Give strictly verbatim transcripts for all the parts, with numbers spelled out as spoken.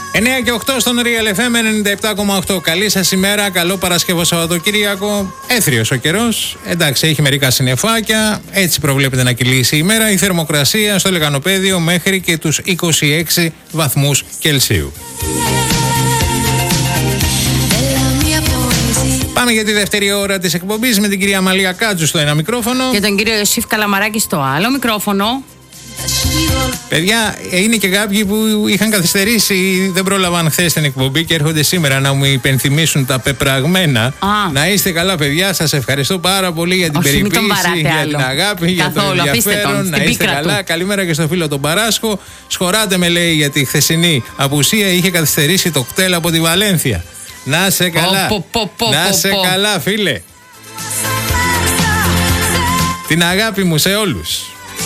εννιά και οκτώ στον Real εφ εμ ενενήντα επτά κόμμα οκτώ. Καλή σας ημέρα, καλό Παρασκευό Σαββατοκύριακο. Έθριος ο καιρός. Εντάξει, έχει μερικά συννεφάκια. Έτσι προβλέπεται να κυλήσει η ημέρα. Η θερμοκρασία στο Λεγανοπαίδιο μέχρι και τους είκοσι έξι βαθμούς Κελσίου. Πάμε για τη δεύτερη ώρα της εκπομπής με την κυρία Μαλία Κάτζου στο ένα μικρόφωνο. Και τον κύριο Ιωσήφ Καλαμαράκη στο άλλο μικρόφωνο. Παιδιά, είναι και κάποιοι που είχαν καθυστερήσει ή δεν πρόλαβαν χθες την εκπομπή και έρχονται σήμερα να μου υπενθυμίσουν τα πεπραγμένα. Α. Να είστε καλά, παιδιά. Σας ευχαριστώ πάρα πολύ για την περιποίηση, για άλλο. την αγάπη, καθόλου, για το ενδιαφέρον. τον, να είστε καλά. Του. Καλημέρα και στο φίλο τον Παράσχο. Σχωράτε με, λέει, για τη χθεσινή απουσία. Είχε καθυστερήσει το κτέλ από τη Βαλένθια. Να σε καλά. Πο, πο, πο, να σε πο, πο. καλά, φίλε. Την αγάπη μου σε όλους.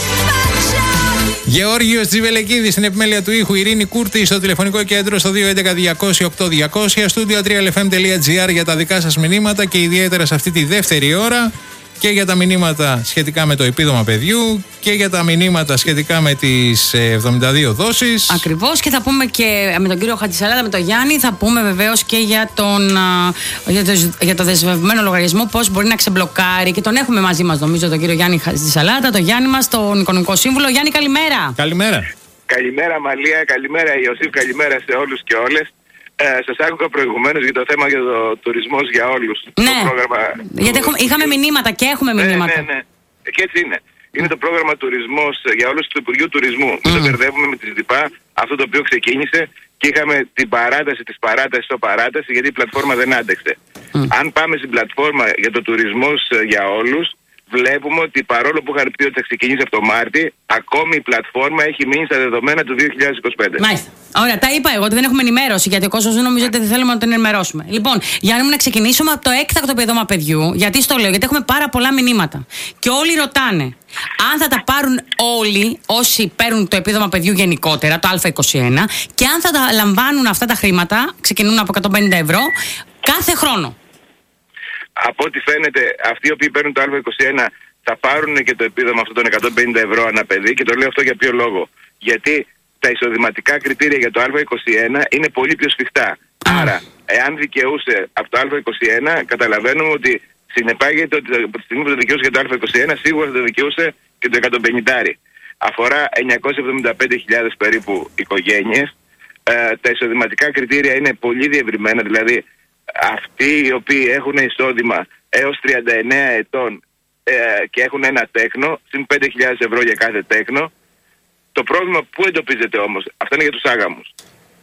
Γεώργιος Τζιβελεκίδης στην επιμέλεια του ήχου, Ειρήνη Κούρτη στο τηλεφωνικό κέντρο στο δύο έντεκα διακόσια οκτώ διακόσια, στούντιο τρία ελ εφ εμ τελεία τζι άρ για τα δικά σας μηνύματα και ιδιαίτερα σε αυτή τη δεύτερη ώρα και για τα μηνύματα σχετικά με το επίδομα παιδιού και για τα μηνύματα σχετικά με τις εβδομήντα δύο δόσεις. Ακριβώς, και θα πούμε και με τον κύριο Χατζησαλάτα, με τον Γιάννη, θα πούμε βεβαίως και για, τον, για, το, για το δεσμευμένο λογαριασμό, πώς μπορεί να ξεμπλοκάρει, και τον έχουμε μαζί μας νομίζω τον κύριο Γιάννη Χατζησαλάτα, τον Γιάννη μας, τον οικονομικό σύμβουλο. Γιάννη, καλημέρα. Καλημέρα. Καλημέρα Μαλία, καλημέρα Ιωσήφ, καλημέρα σε όλους και όλες. Ε, σας άκουγα προηγουμένως για το θέμα για το τουρισμός για όλους. Ναι, το πρόγραμμα γιατί του... έχουμε, είχαμε μηνύματα και έχουμε μηνύματα. Ναι, ναι, ναι. Και έτσι είναι. Είναι το πρόγραμμα τουρισμός για όλους του Υπουργείου Τουρισμού. Mm. Μην το μπερδεύουμε με τη ΔΙΠΑ, αυτό το οποίο ξεκίνησε και είχαμε την παράταση της παράτασης στο παράταση, γιατί η πλατφόρμα δεν άντεξε. Mm. Αν πάμε στην πλατφόρμα για το τουρισμός για όλους, βλέπουμε ότι παρόλο που είχαν πει ότι θα ξεκινήσει από το Μάρτι, ακόμη η πλατφόρμα έχει μείνει στα δεδομένα του δύο χιλιάδες είκοσι πέντε. Μάλιστα. Ωραία, τα είπα εγώ ότι δεν έχουμε ενημέρωση, γιατί ο κόσμος δεν νομίζω ότι δεν θέλουμε να τον ενημερώσουμε. Λοιπόν, Γιάννη μου, να ξεκινήσουμε από το έκτακτο επίδομα παιδιού. Γιατί στο λέω, γιατί έχουμε πάρα πολλά μηνύματα. Και όλοι ρωτάνε αν θα τα πάρουν όλοι όσοι παίρνουν το επίδομα παιδιού γενικότερα, το Α είκοσι ένα, και αν θα τα λαμβάνουν αυτά τα χρήματα, ξεκινούν από εκατόν πενήντα ευρώ, κάθε χρόνο. Από ό,τι φαίνεται, αυτοί οι οποίοι παίρνουν το Α είκοσι ένα θα πάρουν και το επίδομα αυτό των εκατόν πενήντα ευρώ ανά παιδί, και το λέω αυτό για ποιο λόγο. Γιατί τα εισοδηματικά κριτήρια για το Α είκοσι ένα είναι πολύ πιο σφιχτά. Άρα, εάν δικαιούσε από το Α είκοσι ένα, καταλαβαίνουμε ότι συνεπάγεται ότι από τη στιγμή που το δικαιούσε για το Α είκοσι ένα, σίγουρα θα το δικαιούσε και το εκατόν πενήντα. Αφορά εννιακόσιες εβδομήντα πέντε χιλιάδες περίπου οικογένειες. Ε, τα εισοδηματικά κριτήρια είναι πολύ διευρυμένα, δηλαδή αυτοί οι οποίοι έχουν εισόδημα έως τριάντα εννέα ετών ε, και έχουν ένα τέκνο, συν πέντε χιλιάδες ευρώ για κάθε τέκνο. Το πρόβλημα που εντοπίζεται όμως, αυτό είναι για τους άγαμους.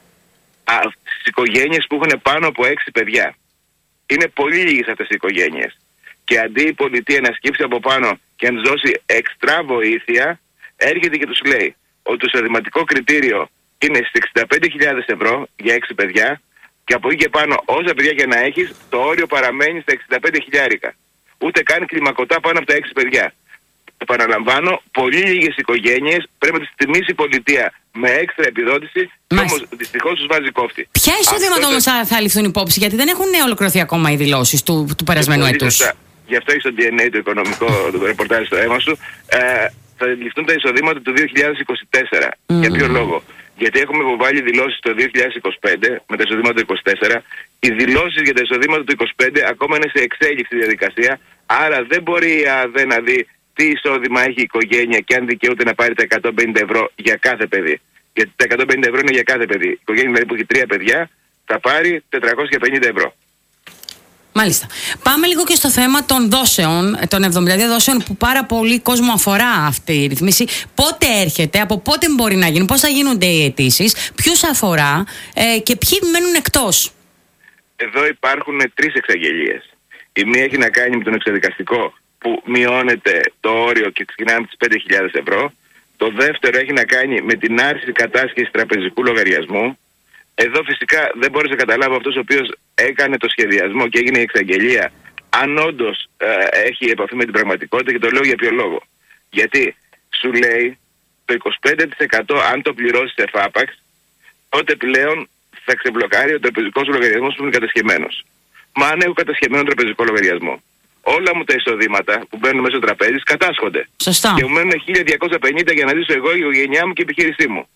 Στις οικογένειες που έχουν πάνω από έξι παιδιά. Είναι πολύ λίγες αυτές οι οικογένειες. Και αντί η πολιτεία να σκύψει από πάνω και να τους δώσει εξτρά βοήθεια, έρχεται και τους λέει ότι το εισοδηματικό κριτήριο είναι στις εξήντα πέντε χιλιάδες ευρώ για έξι παιδιά, και από εκεί και πάνω, όσα παιδιά και να έχεις, το όριο παραμένει στα εξήντα πέντε χιλιάρικα. Ούτε καν κλιμακωτά πάνω από τα έξι παιδιά. Επαναλαμβάνω, πολύ λίγες οικογένειες πρέπει να τις τιμήσει η πολιτεία με έξτρα επιδότηση, και όμως δυστυχώς τους βάζει κόφτη. Ποια εισόδηματα όμως θα, θα ληφθούν υπόψη, γιατί δεν έχουν ολοκληρωθεί ακόμα οι δηλώσεις του, του περασμένου έτους. Γι' αυτό έχει το ντι εν έι, το οικονομικό το ρεπορτάζ στο αίμα σου. Ε, θα ληφθούν τα εισοδήματα του δύο χιλιάδες είκοσι τέσσερα. Mm. Για ποιο λόγο? Γιατί έχουμε υποβάλει δηλώσεις το δύο χιλιάδες είκοσι πέντε με τα εισοδήματα του είκοσι τέσσερα. Οι δηλώσεις για τα εισοδήματα του είκοσι πέντε ακόμα είναι σε εξέλιξη διαδικασία. Άρα δεν μπορεί η ΑΔΕ να δει τι εισόδημα έχει η οικογένεια και αν δικαιούται να πάρει τα εκατόν πενήντα ευρώ για κάθε παιδί. Γιατί τα εκατόν πενήντα ευρώ είναι για κάθε παιδί. Η οικογένεια δηλαδή που έχει τρία παιδιά θα πάρει τετρακόσια πενήντα ευρώ. Μάλιστα. Πάμε λίγο και στο θέμα των δόσεων, των εβδομήντα δύο δόσεων που πάρα πολύ κόσμο αφορά αυτή η ρυθμίση. Πότε έρχεται, από πότε μπορεί να γίνει, πώς θα γίνονται οι αιτήσεις, ποιους αφορά ε, και ποιοι μένουν εκτός. Εδώ υπάρχουν τρεις εξαγγελίες. Η μία έχει να κάνει με τον εξοδικαστικό που μειώνεται το όριο και ξεκινάμε από τις πέντε χιλιάδες ευρώ. Το δεύτερο έχει να κάνει με την άρση κατάσχεσης τραπεζικού λογαριασμού. Εδώ φυσικά δεν μπορείς να καταλάβω αυτός ο οποίος έκανε το σχεδιασμό και έγινε η εξαγγελία αν όντως ε, έχει επαφή με την πραγματικότητα, και το λέω για ποιο λόγο. Γιατί σου λέει το είκοσι πέντε τοις εκατό αν το πληρώσεις σε φάπαξ, τότε πλέον θα ξεμπλοκάρει ο τραπεζικός λογαριασμός που είναι κατασχεμένος. Μα αν έχω κατασχεμένο τραπεζικό λογαριασμό, όλα μου τα εισοδήματα που μπαίνουν μέσω τραπέζης κατάσχονται. Σωστά. Και μου μένουν χίλια διακόσια πενήντα για να ζήσω εγώ, η οικογένειά μου και η επιχείρησή μου.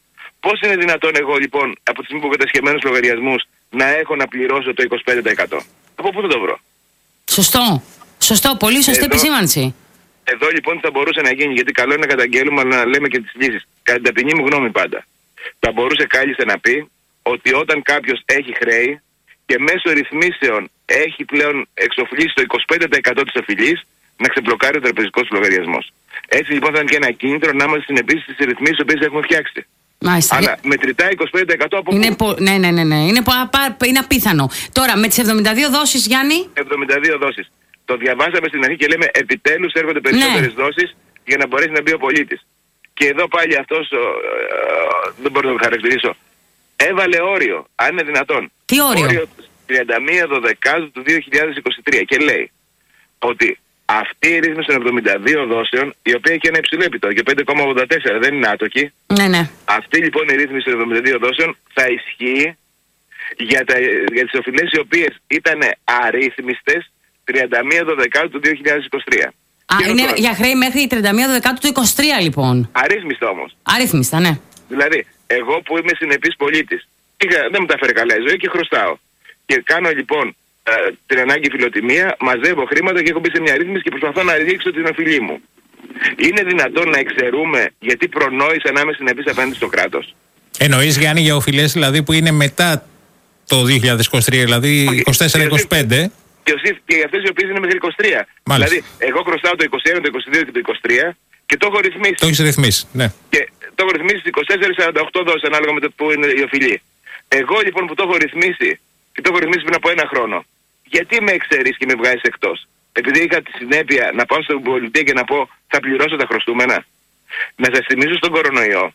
Πώς είναι δυνατόν εγώ λοιπόν από τη στιγμή που έχω κατασχεμένους λογαριασμούς να έχω να πληρώσω το είκοσι πέντε τοις εκατό? Από πού θα το βρω? Σωστό. Σωστό. Πολύ σωστή Εδώ, επισήμανση. Εδώ λοιπόν θα μπορούσε να γίνει, γιατί καλό είναι να καταγγέλουμε, αλλά να λέμε και τις λύσεις. Κατά την ταπεινή μου γνώμη πάντα. Θα μπορούσε κάλλιστα να πει ότι όταν κάποιος έχει χρέη και μέσω ρυθμίσεων έχει πλέον εξοφλήσει το είκοσι πέντε τοις εκατό της οφειλής, να ξεμπλοκάρει ο τραπεζικός του λογαριασμός. Έτσι λοιπόν θα είναι και ένα κίνητρο να είμαστε συνεπείς στις ρυθμίσεις που έχουμε φτιάξει. Μάλιστα. Αλλά μετρητά είκοσι πέντε τοις εκατό από είναι πού? πο... Ναι, ναι, ναι, ναι. Είναι, πο... είναι απίθανο. Τώρα με τις εβδομήντα δύο δόσεις, Γιάννη. εβδομήντα δύο δόσεις. Το διαβάσαμε στην αρχή και λέμε επιτέλους έρχονται περισσότερες ναι. δόσεις για να μπορέσει να μπει ο πολίτης. Και εδώ πάλι αυτός, ο, ε, δεν μπορώ να το χαρακτηρίσω, έβαλε όριο, αν είναι δυνατόν. Τι όριο? Όριο τριάντα μία Δεκεμβρίου του δύο χιλιάδες είκοσι τρία και λέει ότι αυτή η ρύθμιση των εβδομήντα δύο δόσεων, η οποία έχει ένα υψηλό επιτόκιο, πέντε κόμμα ογδόντα τέσσερα, δεν είναι άτοκη. Ναι, ναι. Αυτή λοιπόν η ρύθμιση των εβδομήντα δύο δόσεων θα ισχύει για, τα, για τις οφειλές οι οποίες ήταν αρρύθμιστες τριάντα μία Δεκεμβρίου του δύο χιλιάδες είκοσι τρία. Α, είναι τώρα για χρέη μέχρι τριάντα μία Δεκεμβρίου του είκοσι τρία λοιπόν. Αρρύθμιστα όμως. Αρρύθμιστα, ναι. Δηλαδή, εγώ που είμαι συνεπής πολίτης, δεν μου τα φέρει καλά η ζωή και χρωστάω. Και κάνω λοιπόν ε, την ανάγκη φιλοτιμία, μαζεύω χρήματα και έχω μπει σε μια ρύθμιση και προσπαθώ να ρίξω την οφειλή μου. Είναι δυνατόν να εξαιρούμε γιατί προνόησα να είμαι συνεπής απέναντι στο κράτος? Εννοείς, Γιάννη, για οφειλές δηλαδή που είναι μετά το δύο χιλιάδες είκοσι τρία, δηλαδή είκοσι τέσσερα είκοσι πέντε. Και για αυτές οι οποίες είναι μέχρι είκοσι τρία. Μάλιστα. Δηλαδή, εγώ χρωστάω το είκοσι ένα, το είκοσι δύο και το είκοσι τρία και το έχω ρυθμίσει. Το έχεις ρυθμίσει, ναι. Και το έχω ρυθμίσει στις είκοσι τέσσερα σαράντα οκτώ δόσεις ανάλογα με το που είναι η οφειλή. Εγώ λοιπόν που το έχω ρυθμίσει και το έχω ρυθμίσει πριν από ένα χρόνο, γιατί με εξαιρείς και με βγάζεις εκτός? Επειδή είχα τη συνέπεια να πάω στην πολιτεία και να πω θα πληρώσω τα χρωστούμενα? Να σας θυμίσω στον κορονοϊό,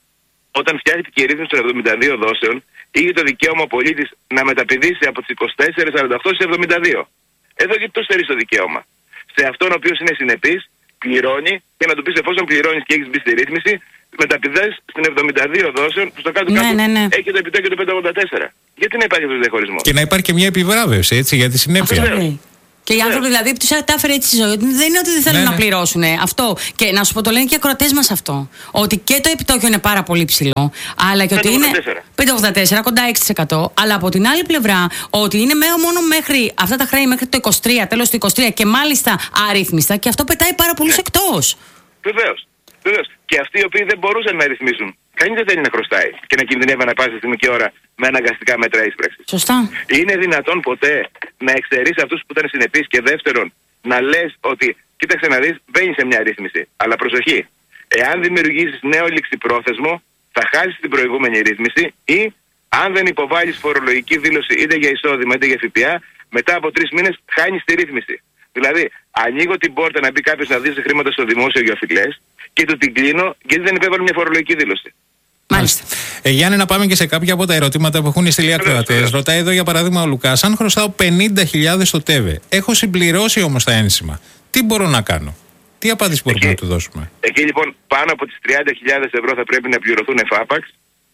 όταν φτιάχτηκε η ρύθμιση των εβδομήντα δύο δόσεων, είχε το δικαίωμα ο πολίτης να μεταπηδήσει από τις είκοσι τέσσερα σαράντα οκτώ στις εβδομήντα δύο. Εδώ γιατί το στερείς το δικαίωμα? Σε αυτόν ο οποίος είναι συνεπής, πληρώνει και να του πεις εφόσον πληρώνεις και έχεις μπει στη ρύθμιση, μεταπηδάς στην εβδομήντα δύο δόσεων που στο κάτω ναι, κάτω ναι, ναι. έχει το επιτόκιο του πέντε κόμμα ογδόντα τέσσερα. Γιατί να υπάρχει αυτός ο διαχωρισμός? Και να υπάρχει και μια επιβράβευση, έτσι, για τη συνέπεια. Αυτό, και οι άνθρωποι δηλαδή που τους τα έφερε έτσι στη ζωή, δεν είναι ότι δεν θέλουν ναι, να ναι. πληρώσουν αυτό. Και να σου πω, το λένε και οι ακροατές μας αυτό. Ότι και το επιτόκιο είναι πάρα πολύ ψηλό, αλλά και ότι είναι πέντε κόμμα ογδόντα τέσσερα, κοντά έξι τοις εκατό. Αλλά από την άλλη πλευρά, ότι είναι μόνο μέχρι αυτά τα χρέη μέχρι το είκοσι τρία, τέλος του είκοσι τρία και μάλιστα αρρύθμιστα, και αυτό πετάει πάρα πολλούς ναι. εκτός. Βεβαίως. Βεβαίως. Και αυτοί οι οποίοι δεν μπορούσαν να ρυθμίσουν. Κανείς δεν θέλει να χρωστάει και να κινδυνεύει ανά πάσα στιγμή και ώρα με αναγκαστικά μέτρα ίσπραξης. Σωστά. Είναι δυνατόν ποτέ να εξαιρείς αυτούς που ήταν συνεπείς? Και δεύτερον, να λες ότι κοίταξε να δεις, μπαίνεις σε μια ρύθμιση. Αλλά προσοχή, εάν δημιουργήσεις νέο ληξιπρόθεσμο, θα χάσεις την προηγούμενη ρύθμιση, ή αν δεν υποβάλεις φορολογική δήλωση είτε για εισόδημα είτε για ΦΠΑ, μετά από τρεις μήνες χάνεις τη ρύθμιση. Δηλαδή, ανοίγω την πόρτα να μπει κάποιος να δώσει χρήματα στο δημόσιο για οφειλές και του την κλείνω γιατί δεν υπέβαλε μια φορολογική δήλωση. Μάλιστα. Ε, Γιάννη, να πάμε και σε κάποια από τα ερωτήματα που έχουν στείλει ακροατές. Ρωτάει εδώ για παράδειγμα ο Λουκάς, αν χρωστάω πενήντα χιλιάδες στο ΤΕΒΕ, έχω συμπληρώσει όμως τα ένσημα, τι μπορώ να κάνω? Τι απάντηση μπορούμε να του δώσουμε? Εκεί λοιπόν πάνω από τις τριάντα χιλιάδες ευρώ θα πρέπει να πληρωθούν εφάπαξ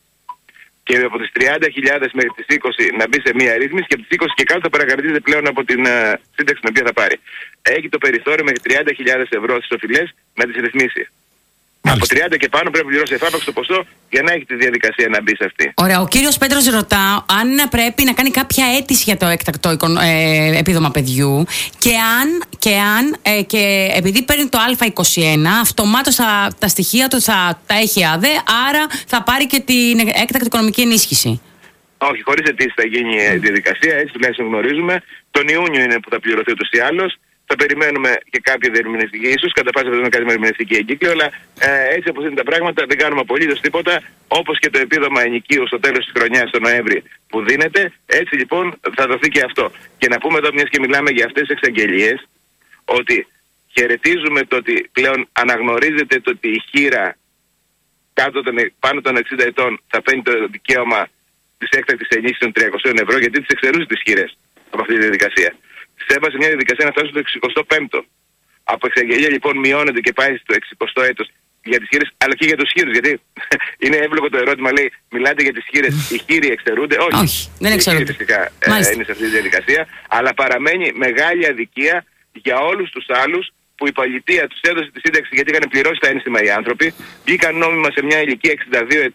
και από τις τριάντα χιλιάδες μέχρι τις είκοσι να μπει σε μία ρύθμιση και από τις είκοσι και κάτω θα παρακρατίζεται πλέον από την uh, σύνταξη την οποία θα πάρει. Έχει το περιθώριο μέχρι τριάντα χιλιάδες ευρώ στις οφειλές να τις ρυθμίσει. Μάλιστα. Από τριάντα και πάνω πρέπει να πληρώσει εφάπαξ το ποσό για να έχει τη διαδικασία να μπει σε αυτή. Ωραία. Ο κύριος Πέτρος ρωτά αν πρέπει να κάνει κάποια αίτηση για το έκτακτο ε, επίδομα παιδιού και αν, και, αν ε, και επειδή παίρνει το Α είκοσι ένα, αυτομάτως τα, τα στοιχεία του θα τα έχει ΑΔΕ, άρα θα πάρει και την έκτακτη οικονομική ενίσχυση. Όχι, χωρίς αιτήσει θα γίνει η διαδικασία, έτσι τουλάχιστον γνωρίζουμε. Τον Ιούνιο είναι που θα πληρωθεί ούτως ή άλλως. Θα περιμένουμε και κάποια διερμηνευτική, ίσως κατά πάσα πιθανότητα κάτι διερμηνευτική εγκύκλιο, αλλά ε, έτσι όπως είναι τα πράγματα δεν κάνουμε απολύτως τίποτα. Όπως και το επίδομα ενοικίου στο τέλος της χρονιάς, τον Νοέμβρη, που δίνεται, έτσι λοιπόν θα δοθεί και αυτό. Και να πούμε εδώ, μιας και μιλάμε για αυτές τις εξαγγελίες, ότι χαιρετίζουμε το ότι πλέον αναγνωρίζεται το ότι η χήρα κάτω των, πάνω των εξήντα ετών θα παίρνει το δικαίωμα της έκτακτης ενίσχυσης των τριακοσίων ευρώ, γιατί τις εξαιρούσε τις χήρες από αυτή τη διαδικασία. Έβασε μια διαδικασία να φτάσει στο εξηκοστό πέμπτο. Από εξαγγελία λοιπόν μειώνεται και πάει στο εξηκοστό έτος για τις χήρες, αλλά και για τους χείρους. Γιατί είναι εύλογο το ερώτημα, λέει, μιλάτε για τις χείρες, οι χείροι εξαιρούνται? Όχι, Όχι δεν εξαιρούνται. Φυσικά ε, είναι σε αυτή τη διαδικασία, αλλά παραμένει μεγάλη αδικία για όλους τους άλλους που η πολιτεία τους έδωσε τη σύνταξη γιατί είχαν πληρώσει τα ένσημα οι άνθρωποι, βγήκαν νόμιμα σε μια ηλικία εξήντα δύο ετών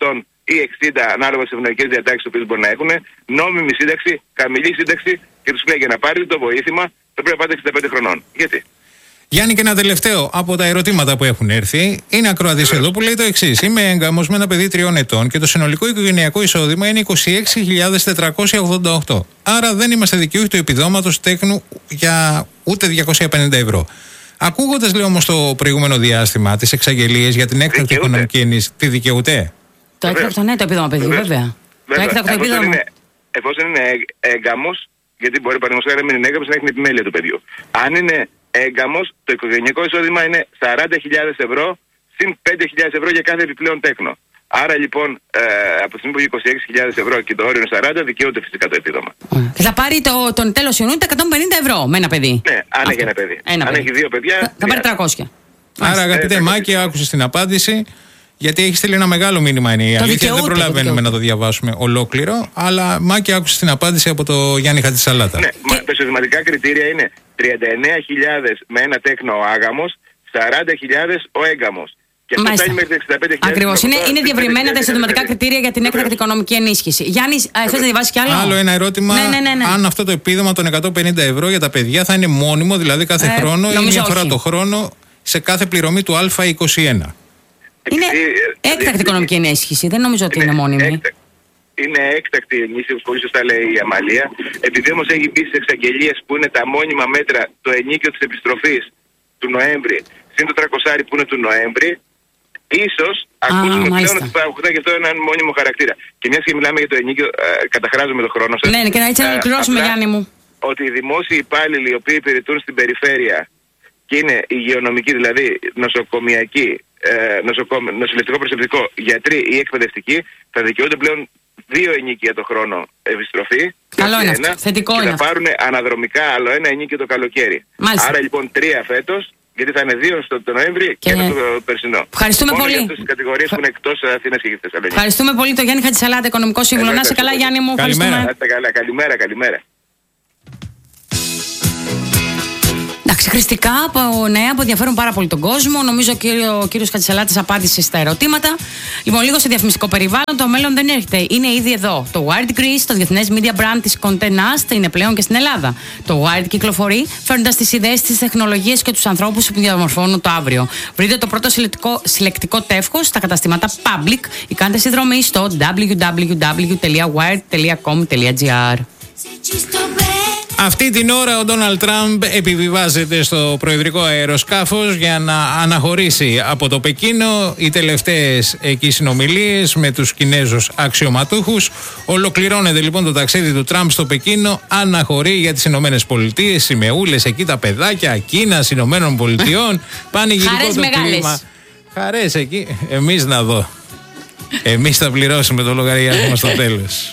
ή εξήντα ανάλογα στις ευνοϊκές διατάξεις που μπορεί να έχουν, νόμιμη σύνταξη, χαμηλή σύνταξη και τους λέει για να πάρετε το βοήθημα θα πρέπει να πάτε εξήντα πέντε χρονών. Γιατί? Γιάννη, και ένα τελευταίο από τα ερωτήματα που έχουν έρθει. Είναι ακροατής εδώ που λέει το εξής: είμαι έγκαμος με ένα παιδί τριών ετών και το συνολικό οικογενειακό εισόδημα είναι είκοσι έξι χιλιάδες τετρακόσια ογδόντα οκτώ. Άρα δεν είμαστε δικαιούχοι του επιδόματος τέκνου για ούτε διακόσια πενήντα ευρώ. Ακούγοντας, λέω, όμως το προηγούμενο διάστημα τις εξαγγελίες για την έκτακτη οικονομική ενίσχυση, τη δικαιούται? Το έκτακτο, ναι, το επίδομα παιδιού, βέβαια. Το έκτακτο επίδομα. Εφόσον είναι έγκαμος, γιατί μπορεί παραδείγματος χάρη να μην είναι έγκαμος, να έχει την επιμέλεια του παιδιού. Αν είναι έγκαμος, το οικογενειακό εισόδημα είναι σαράντα χιλιάδες ευρώ συν πέντε χιλιάδες ευρώ για κάθε επιπλέον τέκνο. Άρα λοιπόν, ε, από τη στιγμή που έχει είκοσι έξι χιλιάδες ευρώ και το όριο είναι σαράντα, δικαιούται φυσικά το επίδομα. Και θα πάρει το, τον τέλος Ιουνίου τα εκατόν πενήντα ευρώ με ένα παιδί. Ναι, αν αυτό. Έχει ένα παιδί. Ένα αν παιδί. έχει δύο παιδιά. Θα, θα πάρει τριακόσια. Άρα, αγαπητέ Μάκη, άκουσες την απάντηση. Γιατί έχει στείλει ένα μεγάλο μήνυμα, είναι η αλήθεια. Δεν προλαβαίνουμε να το διαβάσουμε ολόκληρο. Αλλά Μάκη, άκουσε την απάντηση από το Γιάννη Χατζησαλάτα. Ναι, και... τα εισοδηματικά κριτήρια είναι τριάντα εννέα χιλιάδες με ένα τέκνο ο άγαμος, σαράντα χιλιάδες ο έγκαμος. Και αυτό φτάνει μέχρι εξήντα πέντε χιλιάδες. Ακριβώς. Είναι, είναι διευρυμένα τα εισοδηματικά κριτήρια για την έκτακτη οικονομική ενίσχυση. Γιάννη, θες να διαβάσει κι άλλο? Άλλο ένα ερώτημα. Ναι, ναι, ναι, ναι. Αν αυτό το επίδομα των εκατόν πενήντα ευρώ για τα παιδιά θα είναι μόνιμο, δηλαδή κάθε ε, χρόνο ή μια φορά το χρόνο σε κάθε πληρωμή του Α είκοσι ένα. Είναι έκτακτη οικονομική ενίσχυση, δεν νομίζω ότι είναι, είναι μόνιμη. Έκτακτη. Είναι έκτακτη ενίσχυση, όπως πολύ σωστά λέει η Αμαλία. Επειδή όμως έχει μπει στις εξαγγελίες που είναι τα μόνιμα μέτρα, το ενίκιο της επιστροφής του Νοέμβρη, συν το τριακοσάρι που είναι του Νοέμβρη, ίσως ακούσουμε πλέον ότι θα έχει αυτό έναν μόνιμο χαρακτήρα. Και μιας και μιλάμε για το ενίκιο, ε, καταχράζουμε τον χρόνο σας. Ναι, ναι, και να έτσι να ολοκληρώσουμε, Γιάννη μου. Ότι οι δημόσιοι υπάλληλοι οι οποίοι υπηρετούν στην περιφέρεια και είναι υγειονομικοί, δηλαδή νοσοκομιακοί, Ε, νοσοκομ... νοσηλευτικό προσωπικό, γιατροί ή εκπαιδευτικοί, θα δικαιούνται πλέον δύο ενίκια το χρόνο επιστροφή. Καλό είναι αυτό. Θετικό και είναι. θα πάρουν αναδρομικά άλλο ένα ενίκιο το καλοκαίρι. Μάλιστα. Άρα λοιπόν τρία φέτος, γιατί θα είναι δύο στο το Νοέμβρη και, και ένα το περσινό. Ευχαριστούμε Μόνο πολύ. για αυτές τις κατηγορίες που είναι εκτός Αθήνας και Θεσσαλονίκης. Ευχαριστούμε πολύ τον Γιάννη Χατζησαλάτα, οικονομικό σύμβουλο. Να είσαι καλά, Γιάννη μου. Καλημέρα. Καλημέρα, καλημέρα. Εντάξει, χρηστικά από νέα που ενδιαφέρουν πάρα πολύ τον κόσμο. Νομίζω ο κύριος Χατζησαλάτης απάντησε στα ερωτήματα. Λοιπόν, λίγο σε διαφημιστικό περιβάλλον. Το μέλλον δεν έρχεται. Είναι ήδη εδώ. Το Wired Greece, το διεθνές media brand της Conte Nast, είναι πλέον και στην Ελλάδα. Το Wired κυκλοφορεί, φέρνοντας τις ιδέες, τις τεχνολογίες και τους ανθρώπους που διαμορφώνουν το αύριο. Βρείτε το πρώτο συλλεκτικό, συλλεκτικό τεύχος στα καταστήματα Public ή κάντε συνδρομή στο double-u double-u double-u τελεία wired τελεία com τελεία gr. Αυτή την ώρα ο Ντόναλντ Τραμπ επιβιβάζεται στο προεδρικό αεροσκάφος για να αναχωρήσει από το Πεκίνο. Οι τελευταίες εκεί συνομιλίες με τους Κινέζους αξιωματούχους. Ολοκληρώνεται λοιπόν το ταξίδι του Τραμπ στο Πεκίνο. Αναχωρεί για τις Ηνωμένες Πολιτείες. Σημεούλες εκεί, τα παιδάκια Κίνας, Ηνωμένων Πολιτειών. Πανηγυρικό το κλίμα. Χαρές εκεί. Εμείς να δω. Εμείς θα πληρώσουμε το λογαριασμό στο τέλος.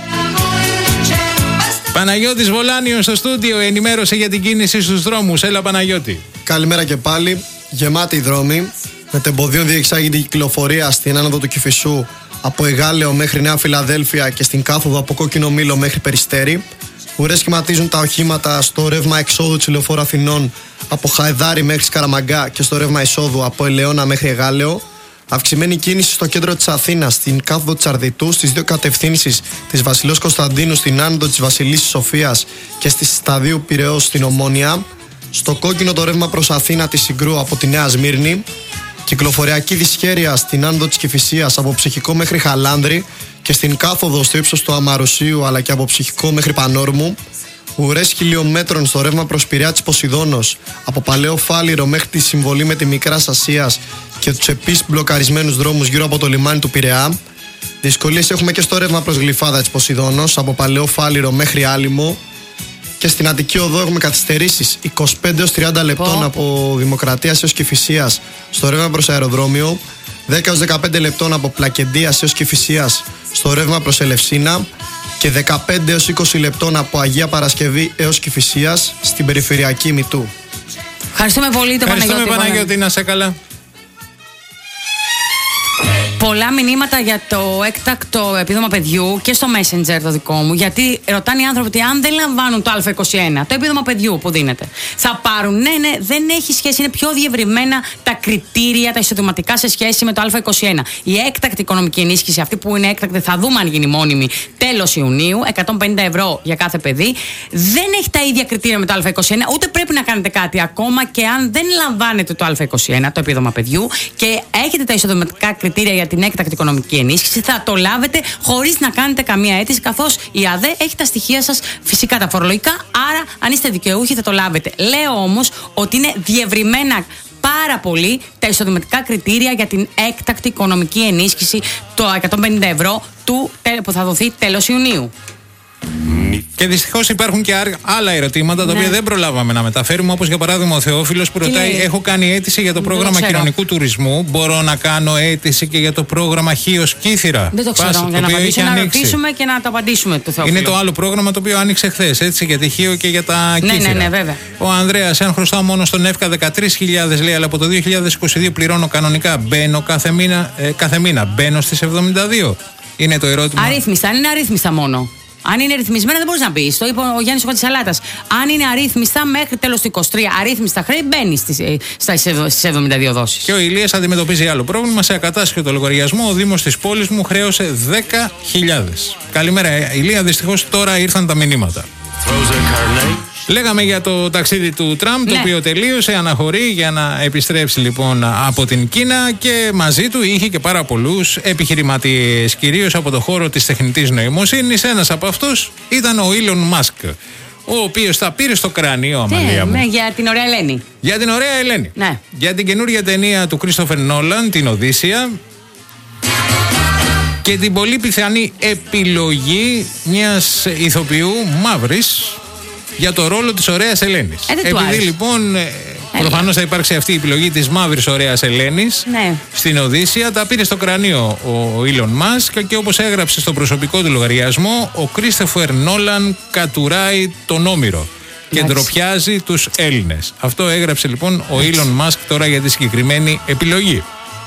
Παναγιώτης Βολάνιος στο στούντιο, ενημέρωσε για την κίνηση στους δρόμους. Έλα Παναγιώτη. Καλημέρα και πάλι. Γεμάτη οι δρόμοι. Μετεμποδίων διεξάγεται η κυκλοφορία στην άνοδο του Κηφισού από Εγάλεο μέχρι Νέα Φιλαδέλφια και στην κάθοδο από Κόκκινο Μήλο μέχρι Περιστέρι. Ουρές σχηματίζουν τα οχήματα στο ρεύμα εξόδου της Λεωφόρου Αθηνών από Χαϊδάρι μέχρι Σκαραμαγκά και στο ρεύμα εισόδου από Ελαιώνα μέχρι Εγάλεο. Αυξημένη κίνηση στο κέντρο της Αθήνας, στην κάθοδο της Αρδιτού, στις δύο κατευθύνσεις της Βασιλέως Κωνσταντίνου, στην άνοδο της Βασιλίσσης Σοφίας και στη Σταδίου Πειραιώς στην Ομόνια. Στο κόκκινο το ρεύμα προς Αθήνα της Συγκρού από τη Νέα Σμύρνη. Κυκλοφοριακή δυσχέρεια στην άνοδο της Κηφισίας από Ψυχικό μέχρι Χαλάνδρη και στην κάθοδο στο ύψος του Αμαρουσίου αλλά και από Ψυχικό μέχρι Πανόρμου. Ουρές χιλιόμετρων στο ρεύμα προς Πειραιά της Ποσειδώνος από Παλαιό Φάληρο μέχρι τη συμβολή με τη Μικράς Ασίας και τους επίσης μπλοκαρισμένους δρόμους γύρω από το λιμάνι του Πειραιά. Δυσκολίες έχουμε και στο ρεύμα προς Γλυφάδα της Ποσειδώνος από Παλαιό Φάληρο μέχρι Άλυμο. Και στην Αττική Οδό έχουμε καθυστερήσεις είκοσι πέντε έως τριάντα λεπτών oh. από Δημοκρατίας έως Κηφισίας στο ρεύμα προς Αεροδρόμιο, δέκα έως δεκαπέντε λεπτών από Πλακεντίας έως Κηφισίας στο ρεύμα προς Ελευσίνα και δεκαπέντε έως είκοσι λεπτών από Αγία Παρασκευή έως Κηφισίας στην περιφερειακή Μητού. Ευχαριστούμε πολύ τον Παναγιώτη. Ευχαριστούμε Παναγιώτη, να σε καλά. πολλά μηνύματα για το έκτακτο επίδομα παιδιού και στο Messenger το δικό μου. Γιατί ρωτάνε οι άνθρωποι ότι αν δεν λαμβάνουν το Α είκοσι ένα, το επίδομα παιδιού που δίνεται, θα πάρουν. Ναι, ναι, δεν έχει σχέση. Είναι πιο διευρυμένα τα κριτήρια, τα εισοδηματικά σε σχέση με το Α είκοσι ένα. Η έκτακτη οικονομική ενίσχυση, αυτή που είναι έκτακτη, θα δούμε αν γίνει μόνιμη τέλος Ιουνίου, εκατόν πενήντα ευρώ για κάθε παιδί. Δεν έχει τα ίδια κριτήρια με το Α είκοσι ένα, ούτε πρέπει να κάνετε κάτι ακόμα και αν δεν λαμβάνετε το Α είκοσι ένα, το επίδομα παιδιού, και έχετε τα εισοδηματικά κριτήρια για την έκτακτη οικονομική ενίσχυση, θα το λάβετε χωρίς να κάνετε καμία αίτηση, καθώς η ΑΔΕ έχει τα στοιχεία σας φυσικά τα φορολογικά. Άρα, αν είστε δικαιούχοι, θα το λάβετε. Λέω όμως ότι είναι διευρυμένα πάρα πολύ τα εισοδηματικά κριτήρια για την έκτακτη οικονομική ενίσχυση, το εκατόν πενήντα ευρώ του, που θα δοθεί τέλος Ιουνίου. Και δυστυχώς υπάρχουν και άλλα ερωτήματα τα οποία ναι. δεν προλάβαμε να μεταφέρουμε. Όπως για παράδειγμα ο Θεόφιλος που ρωτάει: λέει? Έχω κάνει αίτηση για το πρόγραμμα κοινωνικού τουρισμού. Μπορώ να κάνω αίτηση και για το πρόγραμμα Χίος Κύθυρα? Δεν το ξέρω. Πάση, για το να, απαντήσω, να ρωτήσουμε και να το απαντήσουμε το Θεόφιλο. Είναι το άλλο πρόγραμμα το οποίο άνοιξε χθες, έτσι, για τη Χίο και για τα ναι, Κύθυρα. Ναι, ναι, βέβαια. Ο Ανδρέας, αν χρωστάω μόνο στον ΕΦΚΑ δεκατρείς χιλιάδες, λέει, αλλά από το δύο χιλιάδες είκοσι δύο πληρώνω κανονικά. Μπαίνω κάθε μήνα, ε, κάθε μήνα. Μπαίνω στις εβδομήντα δύο. Είναι το ερώτημα. Αρρύθμιστα, είναι αρρύθμιστα μόνο. Αν είναι ρυθμισμένα δεν μπορείς να μπεις. Το είπε ο Γιάννης ο Χατζησαλάτας. Αν είναι αρρύθμιστα μέχρι τέλος του είκοσι τρία, αρρύθμιστα χρέη, μπαίνει στις εβδομήντα δύο δόσεις. Και ο Ηλίας αντιμετωπίζει άλλο πρόβλημα. Σε ακατάσχετο λογαριασμό, ο Δήμος της πόλης μου χρέωσε δέκα χιλιάδες. Καλημέρα, Ηλία. Δυστυχώς τώρα ήρθαν τα μηνύματα. Λέγαμε για το ταξίδι του Τραμπ, ναι. το οποίο τελείωσε, αναχωρεί για να επιστρέψει λοιπόν από την Κίνα, και μαζί του είχε και πάρα πολλούς επιχειρηματίες, κυρίως από το χώρο της τεχνητής νοημοσύνης. Ένας από αυτούς ήταν ο Elon Musk, ο οποίος τα πήρε στο κράνιο, Αμαλία μου. Ναι, για την ωραία Ελένη. Για την ωραία Ελένη. Ναι. Για την καινούργια ταινία του Christopher Nolan, την Οδύσσεια, και την πολύ πιθανή επιλογή μιας ηθοποιού μαύρης για το ρόλο της ωραίας Ελένης. Ε, Επειδή λοιπόν ε, προφανώς θα υπάρξει αυτή η επιλογή της μαύρης ωραίας Ελένης, ναι. στην Οδύσσεια, τα πήρε στο κρανίο ο Elon Musk, και όπως έγραψε στο προσωπικό του λογαριασμό, ο Christopher Nolan κατουράει τον Όμηρο και ντροπιάζει τους Έλληνες. Αυτό έγραψε λοιπόν ο Elon Musk τώρα για τη συγκεκριμένη επιλογή.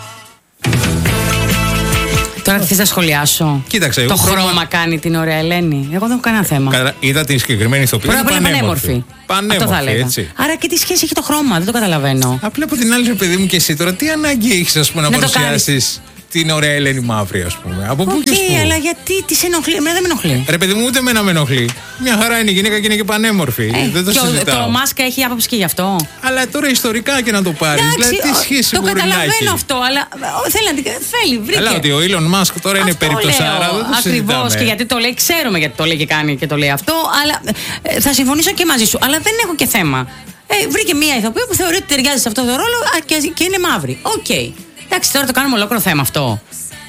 Τώρα τι θες να σχολιάσω? Κοίταξε, το χρώμα... χρώμα κάνει την ωραία Ελένη. Εγώ δεν έχω κανένα θέμα. Κατα... Είδα την συγκεκριμένη ηθοποιία. Πρώτα απ' όλα πανέμορφη. Πανέμορφη. Αυτό θα λέγα. Έτσι. Άρα και τι σχέση έχει το χρώμα, δεν το καταλαβαίνω. Απλά από την άλλη, ρε παιδί μου, και εσύ τώρα, τι ανάγκη έχεις, ας πούμε, να, να παρουσιάσεις την ωραία Ελένη μαύρη, ας πούμε? Από πού και πού? Αλλά γιατί τη ενοχλεί? Εμένα δεν με ενοχλεί. Ρε παιδί μου, ούτε εμένα με ενοχλεί. Μια χαρά είναι η γυναίκα και είναι και πανέμορφη. Ε, δεν το και συζητάω. Το Μάσκα έχει άποψη και γι' αυτό. Αλλά τώρα ιστορικά και να το πάρει. Δηλαδή, τι σχέση το μπορεί να έχει? Το καταλαβαίνω αυτό, αλλά θέλει, θέλει βρήκε. Αλλά ότι ο Elon Musk τώρα είναι περιπτωσάρα, δεν το συζητάμε. Ακριβώς, και γιατί το λέει, ξέρουμε γιατί το λέει και κάνει και το λέει αυτό. Αλλά ε, θα συμφωνήσω και μαζί σου. Αλλά δεν έχω και θέμα. Ε, βρήκε μία ηθοποιό που θεωρεί ότι ταιριάζει σε αυτό το ρόλο και, και είναι μαύρη. Οκ. Okay. Εντάξει, τώρα το κάνουμε ολόκληρο θέμα αυτό.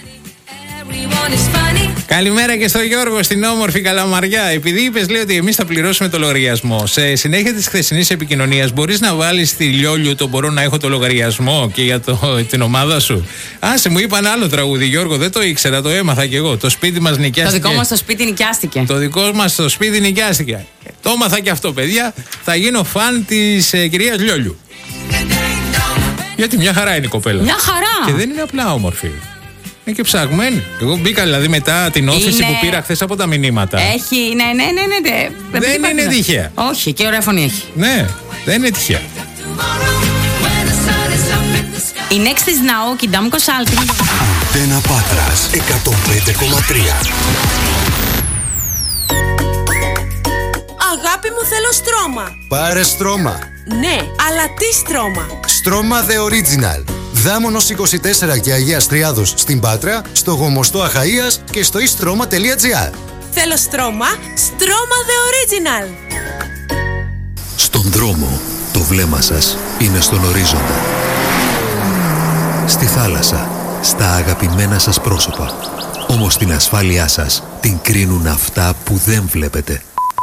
Καλημέρα και στο Γιώργο στην όμορφη Καλαμαριά. Επειδή είπες, λέει, ότι εμείς θα πληρώσουμε το λογαριασμό, σε συνέχεια της χθεσινής επικοινωνίας μπορείς να βάλεις στη Λιόλιου το «Μπορώ να έχω το λογαριασμό» και για το, την ομάδα σου? Άσε, μου είπαν άλλο τραγούδι, Γιώργο, δεν το ήξερα, το έμαθα κι εγώ. Το σπίτι μας νοικιάστηκε. Το δικό μας το σπίτι νοικιάστηκε. Το δικό μας το σπίτι νοικιάστηκε. Το έμαθα κι αυτό, παιδιά. Θα γίνω φαν της ε, κυρίας Λιόλιου. Γιατί μια χαρά είναι η κοπέλα. Μια χαρά. Και δεν είναι απλά όμορφη. Είναι και ψαγμένη. Εγώ μπήκα δηλαδή μετά την όθηση είναι... που πήρα χθες από τα μηνύματα. Έχει, ναι, ναι, ναι, ναι. ναι. Δεν είναι είναι τυχαία. Όχι, και ωραία φωνή έχει. Ναι, δεν είναι τυχαία. Η Next is Now και η Damco Salting. Αντένα Πάτρας εκατόν πέντε κόμμα τρία. Αγάπη μου, θέλω στρώμα. Πάρε στρώμα. Ναι, αλλά τι στρώμα? Στρώμα The Original. Δάμονος είκοσι τέσσερα και Αγίας Τριάδος στην Πάτρα, στο Γομοστό Αχαΐας και στο istρoma τελεία gr. Θέλω στρώμα, στρώμα The Original. Στον δρόμο, το βλέμμα σας είναι στον ορίζοντα. Στη θάλασσα, στα αγαπημένα σας πρόσωπα. Όμως την ασφάλειά σας την κρίνουν αυτά που δεν βλέπετε.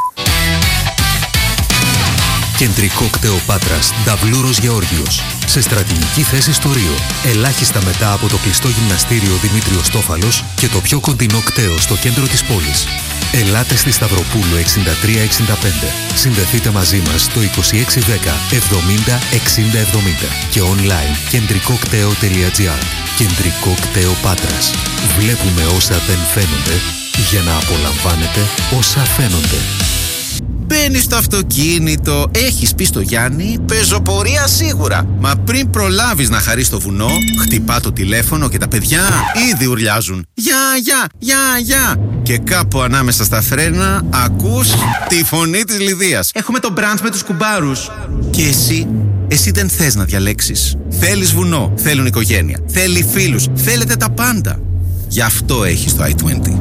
Κεντρικό κτέο Πάτρας, Νταβλούρος Γεώργιος. Σε στρατηγική θέση στο Ρίο. Ελάχιστα μετά από το κλειστό γυμναστήριο Δημήτριος Τόφαλος και το πιο κοντινό κτέο στο κέντρο της πόλης. Ελάτε στη Σταυροπούλου εξήντα τρία εξήντα πέντε. Συνδεθείτε μαζί μας στο είκοσι έξι δέκα εβδομήντα εξήντα εβδομήντα και online κεντρικό κτέο τελεία gr. Κεντρικό κτέο Πάτρας. Βλέπουμε όσα δεν φαίνονται για να απολαμβάνετε όσα φαίνονται. Μπαίνεις στο αυτοκίνητο, έχεις πει στο Γιάννη, πεζοπορία σίγουρα. Μα πριν προλάβεις να χαρείς το βουνό, χτυπά το τηλέφωνο και τα παιδιά ήδη ουρλιάζουν. Γεια, γεια, γεια, γεια. Και κάπου ανάμεσα στα φρένα ακούς τη φωνή της Λιδίας. Έχουμε το μπραντς με τους κουμπάρους. Και εσύ, εσύ δεν θες να διαλέξεις. Θέλεις βουνό, θέλουν οικογένεια, θέλει φίλους, θέλετε τα πάντα. Γι' αυτό έχεις το άι είκοσι.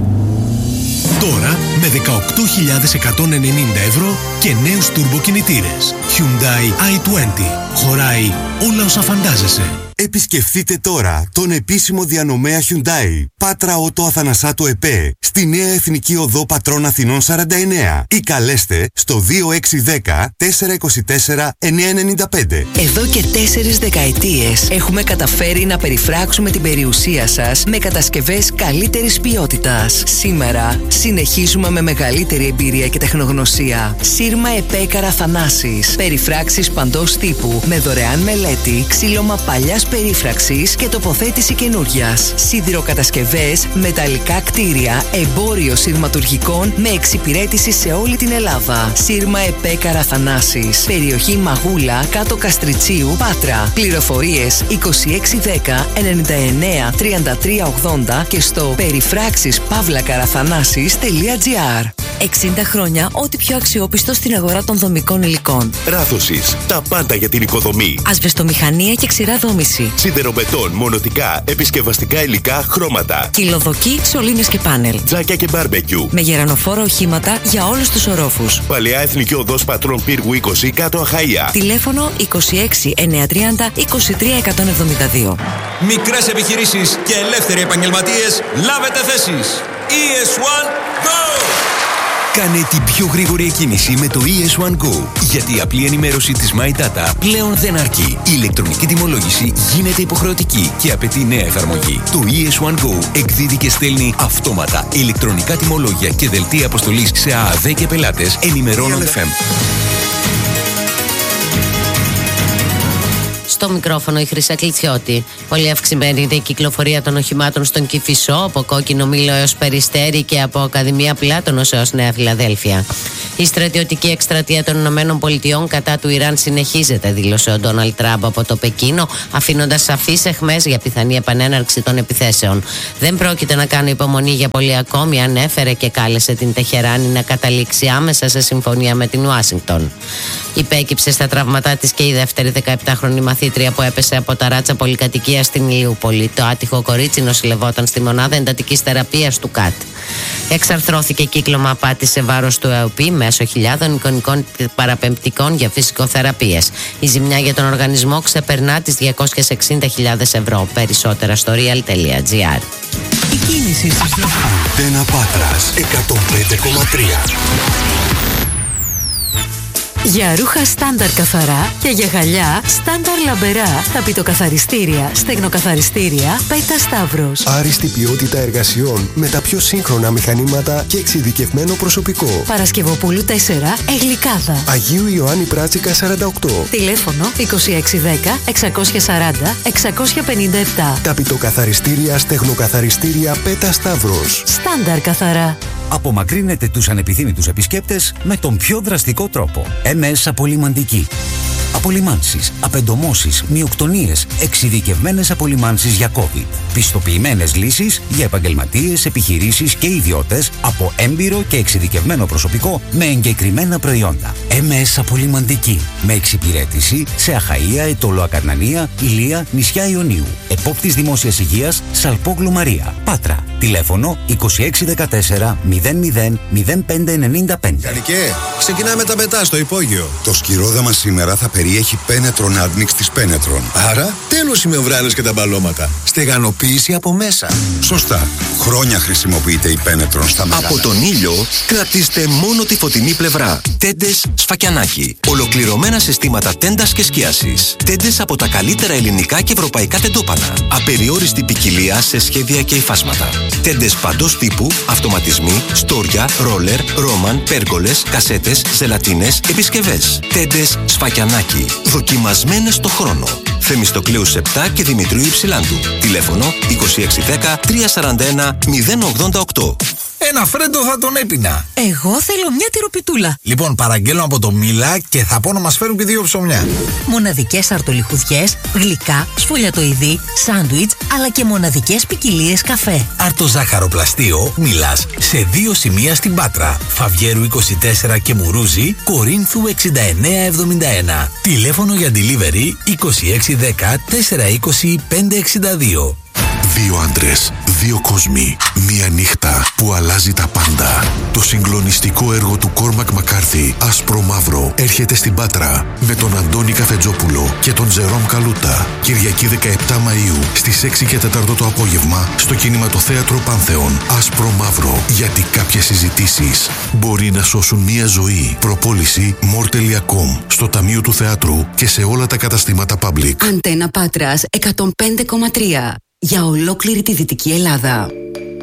Τώρα με δεκαοκτώ χιλιάδες εκατόν ενενήντα ευρώ και νέους τουρμποκινητήρες. Hyundai άι είκοσι. Χωράει όλα όσα φαντάζεσαι. Επισκεφτείτε τώρα τον επίσημο διανομέα Hyundai Πάτρα Ότο Αθανασάτου ΕΠΕ στη Νέα Εθνική Οδό Πατρών Αθηνών σαράντα εννέα ή καλέστε στο δύο έξι ένα μηδέν τέσσερα είκοσι τέσσερα εννιακόσια ενενήντα πέντε. Εδώ και τέσσερις δεκαετίες έχουμε καταφέρει να περιφράξουμε την περιουσία σας με κατασκευές καλύτερης ποιότητας. Σήμερα συνεχίζουμε με μεγαλύτερη εμπειρία και τεχνογνωσία. Σύρμα ΕΠΕ Καραθανάσης. Περιφράξεις παντός τύπου με δωρεάν μελέτη, ξύλωμα παλιάς περίφραξης και τοποθέτηση καινούριας. Σιδηροκατασκευές, μεταλλικά κτίρια, εμπόριο σειρματουργικών με εξυπηρέτηση σε όλη την Ελλάδα. Σύρμα ΕΠΕ Καραθανάσης. Περιοχή Μαγούλα, κάτω Καστριτσίου, Πάτρα. Πληροφορίες είκοσι έξι δέκα ενενήντα εννέα τριάντα τρία ογδόντα και στο περιφράξεις παύλα καραθανάσης τελεία τζι άρ. εξήντα χρόνια ό,τι πιο αξιόπιστο στην αγορά των δομικών υλικών. Ράθωσης. Τα πάντα για την οικοδομή. Ασβεστομηχανία και ξηρά δόμηση. Σιδεροβετόν, μονοτικά, επισκευαστικά υλικά, χρώματα. Κυλοδοκή, σωλήνες και πάνελ. Τζάκια και μπάρμπεκιου. Με γερανοφόρα οχήματα για όλους τους ορόφους. Παλαιά Εθνική Οδός Πατρών Πύργου είκοσι, κάτω Αχαΐα. Τηλέφωνο είκοσι έξι εννιακόσια τριάντα είκοσι τρία εκατόν εβδομήντα δύο. Μικρές επιχειρήσεις και ελεύθεροι επαγγελματίες, λάβετε θέσεις. ι ες ουάν Go! Κάνε την πιο γρήγορη εκκίνηση με το ι ες ουάν Go. Γιατί η απλή ενημέρωση της My Data πλέον δεν αρκεί. Η ηλεκτρονική τιμολόγηση γίνεται υποχρεωτική και απαιτεί νέα εφαρμογή. Το ι ες ουάν Go εκδίδει και στέλνει αυτόματα ηλεκτρονικά τιμολόγια και δελτία αποστολής σε ΑΑΔ και πελάτες ενημερώνοντας. Στο μικρόφωνο η Χρυσά Κλητσιώτη. Πολύ αυξημένη είναι η κυκλοφορία των οχημάτων στον Κηφισό, από Κόκκινο Μήλο έως Περιστέρι και από Ακαδημία Πλάτωνος έως Νέα Φιλαδέλφια. Η στρατιωτική εκστρατεία των Ηνωμένων Πολιτειών κατά του Ιράν συνεχίζεται, δήλωσε ο Ντόναλντ Τραμπ από το Πεκίνο, αφήνοντας σαφείς αιχμές για πιθανή επανέναρξη των επιθέσεων. Δεν πρόκειται να κάνω υπομονή για πολύ ακόμη, ανέφερε και κάλεσε την Τεχεράνη να καταλήξει άμεσα σε συμφωνία με την Ουάσιγκτον. Υπέκυψε στα τραύματά της και η δεύτερη δεκαεπτάχρονη μαθήτρια που έπεσε από ταράτσα πολυκατοικία στην Ηλιούπολη. Το άτυχο κορίτσι νοσηλευόταν στη μονάδα εντατικής θεραπείας του ΚΑΤ. Εξαρθρώθηκε κύκλωμα απάτης σε βάρος του ΕΟΠΗ μέσω χιλιάδων εικονικών παραπεμπτικών για φυσικοθεραπείες. Η ζημιά για τον οργανισμό ξεπερνά τις διακόσιες εξήντα χιλιάδες ευρώ. Περισσότερα στο real τελεία τζι άρ. Η κίνηση στις Αντένα Πάτρας εκατόν πέντε κόμμα τρία. Για ρούχα στάνταρ καθαρά και για γυαλιά στάνταρ λαμπερά, ταπητοκαθαριστήρια, στεγνοκαθαριστήρια, Πέτα Σταύρος. Άριστη ποιότητα εργασιών με τα πιο σύγχρονα μηχανήματα και εξειδικευμένο προσωπικό. Παρασκευοπούλου τέσσερα, Εγλικάδα. Αγίου Ιωάννη Πράτσικα σαράντα οκτώ. Τηλέφωνο είκοσι έξι δέκα εξακόσια σαράντα εξακόσια πενήντα επτά. Ταπητοκαθαριστήρια, στεγνοκαθαριστήρια, Πέτα Σταύρος. Στάνταρ καθαρά. Απομακρύνετε τους ανεπιθύμητους επισκέπτες με τον πιο δραστικό τρόπο. εμ ες Απολυμαντική. Απολυμάνσεις, απεντομώσεις, μυοκτονίες, εξειδικευμένες απολυμάνσεις για COVID. Πιστοποιημένες λύσεις για επαγγελματίες, επιχειρήσεις και ιδιώτες από έμπειρο και εξειδικευμένο προσωπικό με εγκεκριμένα προϊόντα. εμ ες Απολυμαντική. Με εξυπηρέτηση σε Αχαΐα, Ετωλό Ακαρνανία, Ηλία, νησιά Ιωνίου. Επόπτης Δημόσιας Υγείας, Σαλπόγλου Μαρία. Πάτρα. Τηλέφωνο είκοσι έξι δεκατέσσερα μηδέν μηδέν μηδέν πέντε ενενήντα πέντε. Γιάννικε, ξεκινάμε τα μετά στο υπόγειο. Το σκυρόδαμα σήμερα θα περιέχει πένετρον άντμιξ της πένετρον. Άρα, τέλος οι μεμβράνες και τα μπαλώματα. Στεγανοποίηση από μέσα. Σωστά. Χρόνια χρησιμοποιείται η πένετρον στα μεγάλα. Από τον ήλιο κρατήστε μόνο τη φωτεινή πλευρά. Τέντες Σφακιανάκι. Ολοκληρωμένα συστήματα τέντας και σκίασης. Τέντες από τα καλύτερα ελληνικά και ευρωπαϊκά τεντόπανα. Απεριόριστη ποικιλία σε σχέδια και υφάσματα. Τέντες παντός τύπου, αυτοματισμοί, στόρια, ρόλερ, ρόμαν, πέργολες, κασέτες, ζελατίνες, επισκευές. Τέντες Σφακιανάκι. Δοκιμασμένες στο χρόνο. Θεμιστοκλέους επτά και Δημητρίου Υψηλάντου. Τηλέφωνο είκοσι έξι δέκα τριακόσια σαράντα ένα μηδέν ογδόντα οκτώ. Ένα φρέντο θα τον έπινα. Εγώ θέλω μια τυροπιτούλα. Λοιπόν, παραγγέλνω από το Μίλα και θα πω να μας φέρουν και δύο ψωμιά. Μοναδικές αρτολιχουδιές, γλυκά, σφολιατοειδή, σάντουιτς, αλλά και μοναδικές ποικιλίες καφέ. Αρτοζάχαροπλαστείο Μίλας σε δύο σημεία στην Πάτρα. Φαβιέρου είκοσι τέσσερα και Μουρούζη, Κορίνθου εξήντα εννέα εβδομήντα ένα. Τηλέφωνο για delivery είκοσι έξι δέκα τετρακόσια είκοσι πεντακόσια εξήντα δύο. Δύο άντρες, δύο κόσμοι, μία νύχτα που αλλάζει τα πάντα. Το συγκλονιστικό έργο του Κόρμακ Μακάρθι, Άσπρο Μαύρο, έρχεται στην Πάτρα με τον Αντώνη Καφετζόπουλο και τον Τζερόμ Καλούτα. Κυριακή δεκαεπτά Μαΐου στις έξι και τέσσερα το απόγευμα στο κινηματοθέατρο Πάνθεον. Άσπρο Μαύρο, γιατί κάποιες συζητήσεις μπορεί να σώσουν μία ζωή. Προπόληση μορ τελεία κομ στο Ταμείο του Θεάτρου και σε όλα τα καταστήματα Public. Αντένα Πάτρας εκατόν πέντε κόμμα τρία για ολόκληρη τη Δυτική Ελλάδα.